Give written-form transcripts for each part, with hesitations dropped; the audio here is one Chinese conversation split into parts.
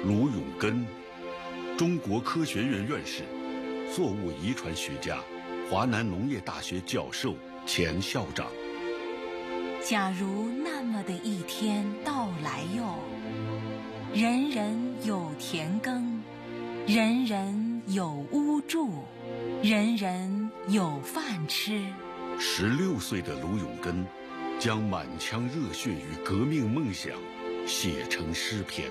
卢永根，中国科学院院士，作物遗传学家，华南农业大学教授、前校长。 假如那么的一天到来哟，人人有田耕，人人有屋住，人人有饭吃。 16岁的卢永根将满腔热血与革命梦想写成诗篇。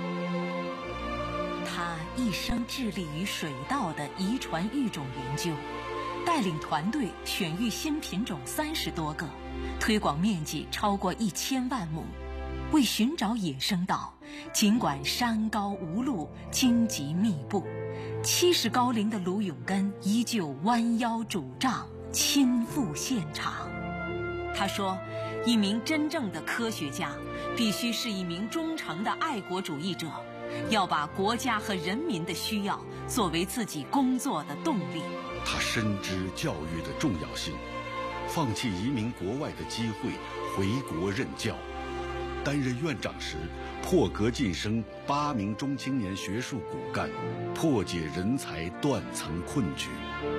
他一生致力于水稻的遗传育种研究，带领团队选育新品种30多个，推广面积超过1000万亩。为寻找野生稻，尽管山高无路，荆棘密布，70高龄的卢永根依旧弯腰拄杖，亲赴现场。他说，一名真正的科学家必须是一名忠诚的爱国主义者，要把国家和人民的需要作为自己工作的动力。 他深知教育的重要性，放弃移民国外的机会，回国任教。担任院长时，破格晋升8名中青年学术骨干，破解人才断层困局。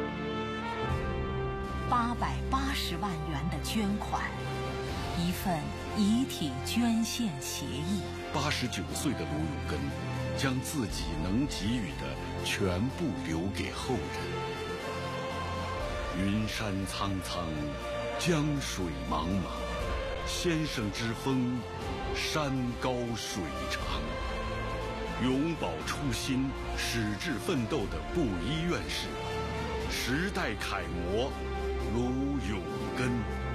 880万元的捐款，一份遗体捐献协议。 89岁的卢永根将自己能给予的全部留给后人。云山苍苍，江水茫茫，先生之风，山高水长。永葆初心，矢志奋斗的布衣院士，时代楷模卢永根。